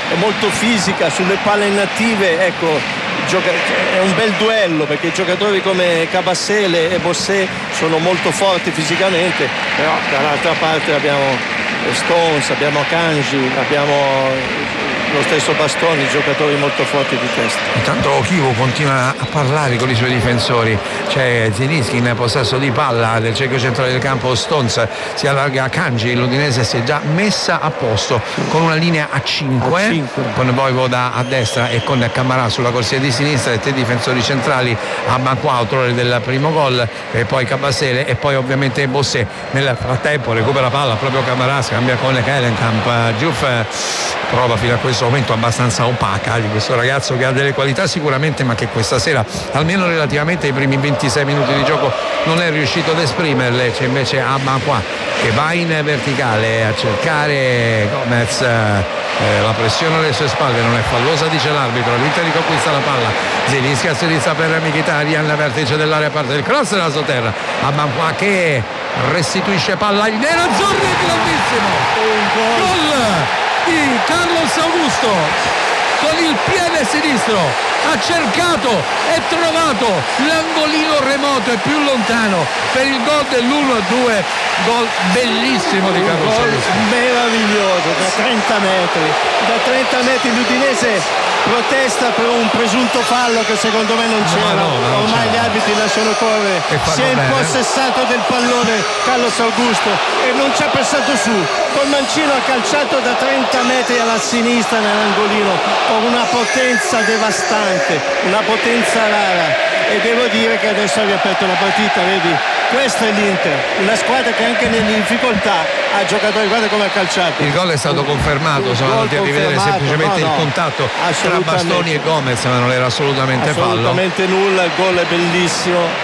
è molto fisica, sulle palle inattive, ecco, è un bel duello, perché i giocatori come Kabasele e Bossé sono molto forti fisicamente, però dall'altra parte abbiamo Stones, abbiamo Kanji, abbiamo lo stesso Bastoni, giocatori molto forti di testa. Intanto Chivo continua a parlare con i suoi difensori, c'è Zielinski in possesso di palla del cerchio centrale del campo, Stones si allarga a Kanji, l'Udinese si è già messa a posto con una linea a 5, con Voivoda a destra e con Camarà sulla corsia di sinistra, e tre difensori centrali, Abanqua, autore del primo gol, e poi Kabasele e poi ovviamente Bossé. Nel frattempo recupera palla proprio Camarà, scambia con Kellenkamp, Diouf prova fino a questo momento abbastanza opaca di questo ragazzo che ha delle qualità sicuramente, ma che questa sera almeno relativamente ai primi 26 minuti di gioco non è riuscito ad esprimerle. C'è invece Abanqua che va in verticale a cercare Gomez, la pressione alle sue spalle non è fallosa, dice l'arbitro, l'Inter riconquista la palla, Zielinski a sinistra per Mkhitaryan, vertice dell'area, parte del cross della sotterra, Abanqua che restituisce palla ai nerazzurri, grandissimo gol di Carlos Augusto con il piede sinistro, ha cercato e trovato l'angolino remoto e più lontano per il gol dell'1-2, gol bellissimo di Carlos Augusto, meraviglioso, da 30 metri l'Udinese protesta per un presunto fallo che secondo me non c'era, ormai gli arbitri lasciano correre, si è impossessato del pallone Carlos Augusto e non ci ha pensato su, col mancino ha calciato da 30 metri alla sinistra nell'angolino con una potenza devastante, una potenza rara, e devo dire che adesso ha riaperto la partita, vedi? Questa è l'Inter, una squadra che anche nelle difficoltà ha giocatori, guarda come ha calciato. Il gol è stato confermato, sono andati a rivedere semplicemente il contatto tra Bastoni e Gomez, ma non era assolutamente fallo. Assolutamente nulla, il gol è bellissimo.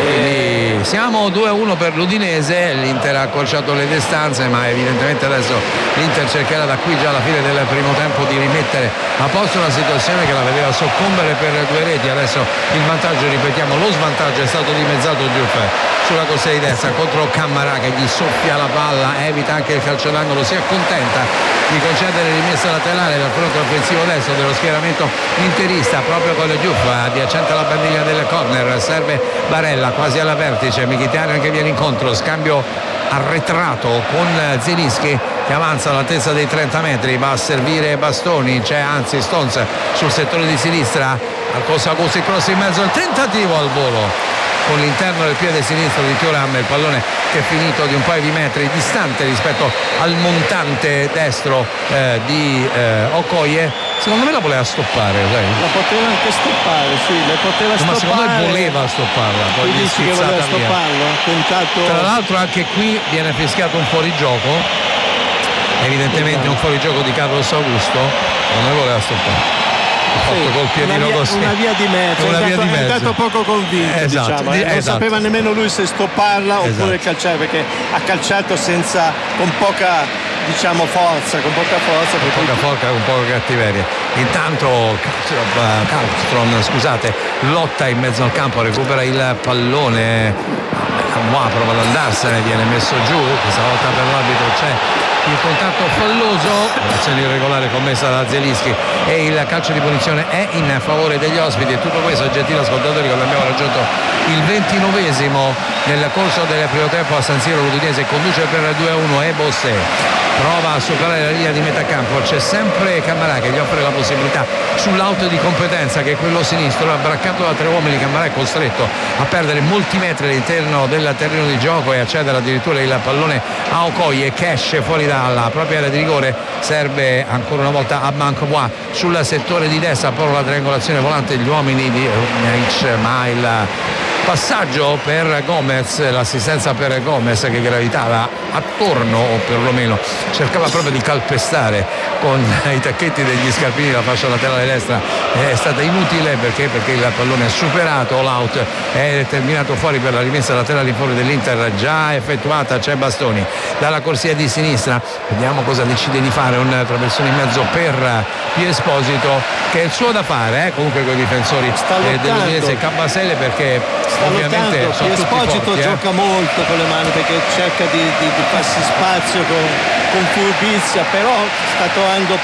Quindi siamo 2-1 per l'Udinese, l'Inter ha accorciato le distanze, ma evidentemente adesso l'Inter cercherà da qui già alla fine del primo tempo di rimettere a posto una situazione che la vedeva soccombere per 2 reti. Adesso il vantaggio, ripetiamo, lo svantaggio è stato dimezzato Diouf sulla corsia di destra contro Camarà che gli soffia la palla, evita anche il calcio d'angolo, si accontenta di concedere rimessa laterale dal fronte offensivo destro dello schieramento interista proprio con Diouf adiacente alla bandiglia del corner, serve Barella quasi alla vertice, Mkhitaryan che viene incontro, scambio arretrato con Zielinski che avanza all'altezza dei 30 metri, va a servire Bastoni, c'è anzi Stones sul settore di sinistra, Alcosa Augusto cross in mezzo, il tentativo al volo con l'interno del piede sinistro di Thuram, il pallone che è finito di un paio di metri distante rispetto al montante destro di Okoye. Secondo me la voleva stoppare, sai? La poteva anche stoppare, sì, le poteva stoppare. Ma secondo me voleva stopparla, poi tu dici che voleva stopparlo? Tentato... Tra l'altro anche qui viene fischiato un fuorigioco, evidentemente un fuorigioco di Carlos Augusto, non voleva stoppare. Fatto col piedino così, una via di mezzo, è andato poco convinto, esatto, diciamo, non sapeva nemmeno lui se stopparla oppure calciare, perché ha calciato con poca, diciamo, forza, con poca cattiveria. Intanto Karlström, scusate, lotta in mezzo al campo, recupera il pallone, prova ad andarsene, viene messo giù, questa volta per l'arbitro c'è il contatto falloso, l'azione irregolare commessa da Zielinski e il calcio di punizione è in favore degli ospiti. E tutto questo, gentili ascoltatori, quando abbiamo raggiunto il 29esimo nel corso del primo tempo a San Siro, l'Udinese conduce per 2-1 e Bossé prova a superare la linea di metà campo, c'è sempre Camarà che gli offre la possibilità sull'out di competenza che è quello sinistro, abbraccato da 3 uomini. Camarà è costretto a perdere molti metri all'interno del terreno di gioco e a cedere addirittura il pallone a Okoye che esce fuori dalla propria area di rigore. Serve ancora una volta a Abanqua sul settore di destra, però la triangolazione volante degli uomini di Uniaic, ma il passaggio per Gomez, l'assistenza per Gomez che gravitava attorno, o perlomeno cercava proprio di calpestare con i tacchetti degli scarpini la fascia laterale destra, è stata inutile perché il pallone è superato, l'out è terminato fuori per la rimessa laterale in favore dell'Inter già effettuata. C'è Bastoni dalla corsia di sinistra, vediamo cosa decide di fare, un traversone in mezzo per Pio Esposito che è il suo da fare, comunque con i difensori dell'Udinese e Kabasele, perché ovviamente Pio Esposito gioca molto con le mani perché cerca di farsi spazio con furbizia, però sta trovando